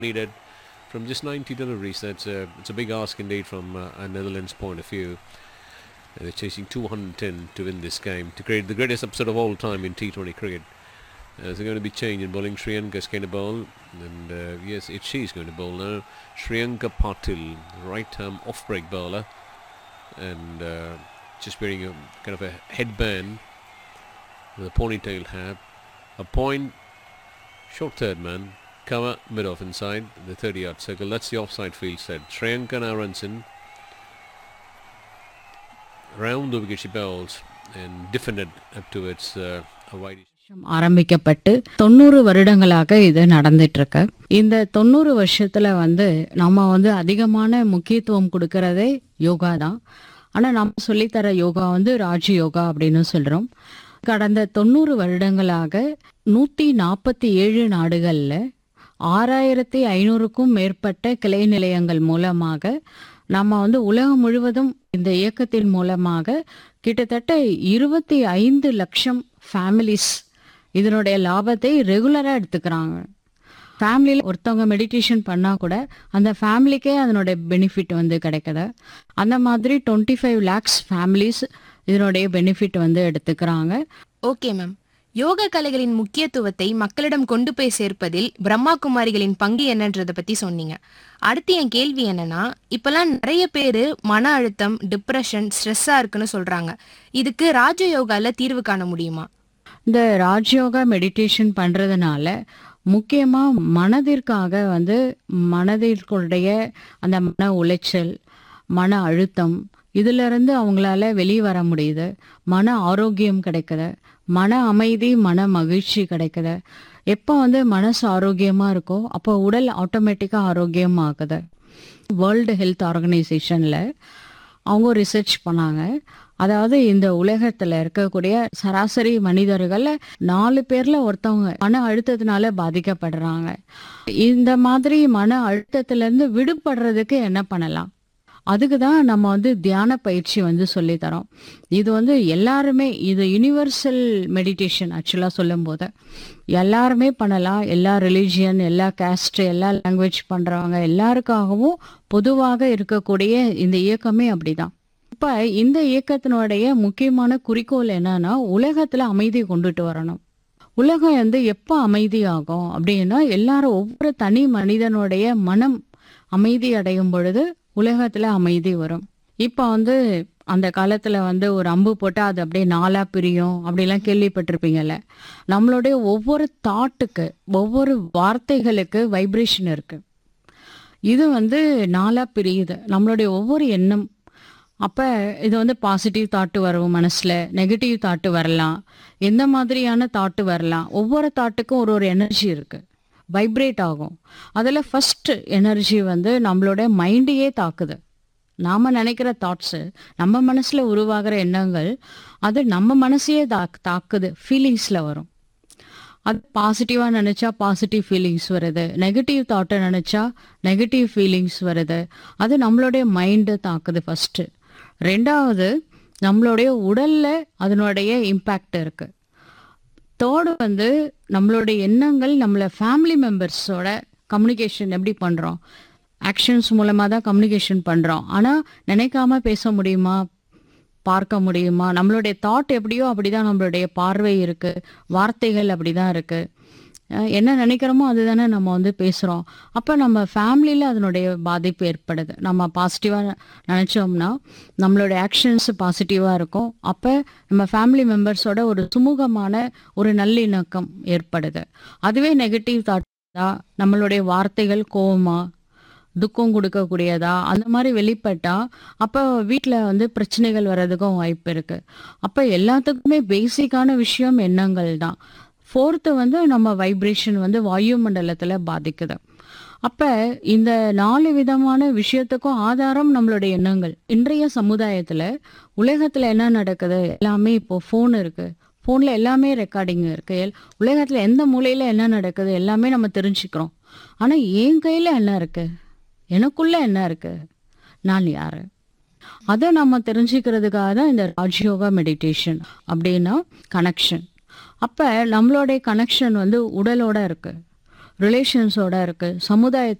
needed from just 90 deliveries. It's a big ask indeed from a Netherlands point of view. They're chasing 210 to win this game, to create the greatest upset of all time in T20 cricket. There's going to be change in bowling. Sri Lanka's going to bowl, and yes, she's going to bowl now. Sri Lanka Patil, right-arm off-break bowler, and just wearing a kind of a headband with a ponytail hat. A point, short third man, cover mid-off inside the 30-yard circle. That's the offside field set. Sri Lanka now runs in. Round the wicket she bowls and defended up towards a wide. ஆரம்பிக்கப்பட்டு 90 வருடங்களாக இது நடந்துட்டு இருக்கு. இந்த 90 வருஷத்துல நம்ம அதிகமான முக்கியத்துவம் கொடுக்கறதே யோகா தான். ஆனா நம்ம சொல்லித்தர யோகா ராஜ் யோகா அப்படின்னு சொல்றோம். கடந்த 90 வருடங்களாக 147 நாடுகள்ல 6500க்கும் மேற்பட்ட கிளை நிலையங்கள் மூலமாக நம்ம உலகம் முழுவதும் இந்த இயக்கத்தின் மூலமாக கிட்டத்தட்ட 25 லட்சம் ஃபேமிலிஸ் இதனுடைய லாபத்தை ரெகுலரா எடுத்துக்கிறாங்க. ஃபேமிலியில் ஒருத்தவங்க மெடிடேஷன் பண்ணா கூட அந்த ஃபேமிலிக்கே அதனுடைய பெனிஃபிட் கிடைக்குது. அந்த மாதிரி 25 lakhs ஃபேமிலிஸ் இதனுடைய பெனிஃபிட் எடுத்துக்கிறாங்க. ஓகே மேம், யோக கலைகளின் முக்கியத்துவத்தை மக்களிடம் கொண்டு போய் சேர்ப்பதில் பிரம்மா குமாரிகளின் பங்கு என்னன்றதை பத்தி சொன்னீங்க. அடுத்து என் கேள்வி என்னன்னா, இப்பெல்லாம் நிறைய பேர் மன அழுத்தம், டிப்ரெஷன், ஸ்ட்ரெஸ்ஸா இருக்குன்னு சொல்றாங்க. இதுக்கு ராஜயோகால தீர்வு காண முடியுமா? இந்த ராஜயோகா மெடிடேஷன் பண்றதுனால முக்கியமா மனதிற்காக மனதிற்குடைய அந்த மன உளைச்சல், மன அழுத்தம் இதுல இருந்து அவங்களால வெளியே வர முடியுது. மன ஆரோக்கியம் கிடைக்குது, மன அமைதி, மன மகிழ்ச்சி கிடைக்குது. எப்போ மனசு ஆரோக்கியமா இருக்கோ அப்போ உடல் ஆட்டோமேட்டிக்கா ஆரோக்கியமாகுது. வேர்ல்டு ஹெல்த் ஆர்கனைசேஷன்ல அவங்க ரிசர்ச் பண்ணாங்க. அதாவது இந்த உலகத்துல இருக்கக்கூடிய சராசரி மனிதர்கள் 4 பேர்ல ஒருத்தவங்க மன அழுத்தத்தினால பாதிக்கப்படுறாங்க. இந்த மாதிரி மன அழுத்தத்துல இருந்து விடுபடுறதுக்கு என்ன பண்ணலாம்? அதுக்கு தான் நம்ம தியான பயிற்சி சொல்லி தரோம். இது எல்லாருமே, இது யுனிவர்சல் மெடிடேஷன் ஆக்சுவலா சொல்லும் போது எல்லாருமே பண்ணலாம். எல்லா ரிலிஜியன், எல்லா காஸ்ட், எல்லா லாங்குவேஜ் பண்றவங்க எல்லாருக்காகவும் பொதுவாக இருக்கக்கூடிய இந்த இயக்கமே அப்படிதான். இப்ப இந்த இயக்கத்தினுடைய முக்கியமான குறிக்கோள் என்னன்னா, உலகத்துல அமைதி கொண்டுட்டு வரணும். உலகம் எப்ப அமைதி ஆகும் அப்படின்னா, எல்லாரும் ஒவ்வொரு தனி மனிதனுடைய மனம் அமைதி அடையும் பொழுது உலகத்துல அமைதி வரும். இப்ப அந்த காலத்துல ஒரு அம்பு போட்டா அது அப்படியே 4ஆ பிரியும் அப்படிலாம் கேள்விப்பட்டிருப்பீங்கல்ல. நம்மளுடைய ஒவ்வொரு தாட்டுக்கு, ஒவ்வொரு வார்த்தைகளுக்கு வைப்ரேஷன் இருக்கு. இது 4ஆ பிரியுது நம்மளுடைய ஒவ்வொரு எண்ணம். அப்ப இது பாசிட்டிவ் தாட்டு வரும் மனசுல, நெகட்டிவ் தாட்டு வரலாம், எந்த மாதிரியான தாட்டு வரலாம். ஒவ்வொரு தாட்டுக்கும் ஒரு எனர்ஜி இருக்கு, வைப்ரேட் ஆகும். அதுல ஃபர்ஸ்ட் எனர்ஜி நம்மளோட மைண்டையே தாக்குது. நாம நினைக்கிற தாட்ஸ், நம்ம மனசுல உருவாகிற எண்ணங்கள், அது நம்ம மனசையே தாக்குது, ஃபீலிங்ஸ்ல வரும். அது பாசிட்டிவா நினைச்சா பாசிட்டிவ் ஃபீலிங்ஸ் வருது, நெகட்டிவ் தாட்டை நினைச்சா நெகட்டிவ் ஃபீலிங்ஸ் வருது. அது நம்மளுடைய மைண்டை தாக்குது ஃபர்ஸ்ட். ரெண்டாவது, நம்மளுடைய உடல்ல அதனுடைய இம்பேக்ட் இருக்கு. தேர்டு நம்மளுடைய எண்ணங்கள், நம்மள ஃபேமிலி மெம்பர்ஸோட கம்யூனிகேஷன் எப்படி பண்றோம்? ஆக்ஷன்ஸ் மூலமா தான் கம்யூனிகேஷன் பண்றோம். ஆனா நினைக்காம பேச முடியுமா? பார்க்க முடியுமா? நம்மளுடைய தாட் எப்படியோ அப்படிதான் நம்மளுடைய பார்வை இருக்கு, வார்த்தைகள் அப்படிதான் இருக்கு. என்ன நினைக்கிறோமோ அதுதானே நம்ம பேசுறோம். அப்ப நம்ம ஃபேமிலியில அதனுடைய பாதிப்பு ஏற்படுது. நம்ம பாசிட்டிவா நினைச்சோம்னா நம்மளுடைய ஆக்ஷன்ஸ் பாசிட்டிவா இருக்கும். அப்ப நம்ம ஃபேமிலி மெம்பர்ஸோட ஒரு சுமூகமான ஒரு நல்லிணக்கம் ஏற்படுது. அதுவே நெகட்டிவ் தாட்டா, நம்மளுடைய வார்த்தைகள் கோவமா, துக்கம் கொடுக்கக்கூடியதா, அந்த மாதிரி வெளிப்பட்டா அப்ப வீட்டுல பிரச்சனைகள் வர்றதுக்கும் வாய்ப்பு இருக்கு. அப்ப எல்லாத்துக்குமே பேசிக்கான விஷயம் எண்ணங்கள் தான். ஃபோர்த்து நம்ம வைப்ரேஷன் வாயு மண்டலத்துல பாதிக்குது. அப்ப இந்த 4 விதமான விஷயத்துக்கும் ஆதாரம் நம்மளுடைய எண்ணங்கள். இன்றைய சமுதாயத்துல உலகத்துல என்ன நடக்குது? எல்லாமே இப்போ ஃபோன் இருக்கு, ஃபோன்ல எல்லாமே ரெக்கார்டிங் இருக்கு. உலகத்துல எந்த மூலையில என்ன நடக்குது எல்லாமே நம்ம தெரிஞ்சுக்கிறோம். ஆனா என் கையில என்ன இருக்கு? எனக்குள்ள என்ன இருக்கு? நான் யாரு? அதை நம்ம தெரிஞ்சுக்கிறதுக்காக தான் இந்த ராஜயோகா மெடிடேஷன் அப்படின்னா கனெக்ஷன். அப்ப நம்மளுடைய கனெக்ஷன் உடலோட இருக்கு, ரிலேஷன்ஸோட இருக்கு, சமுதாய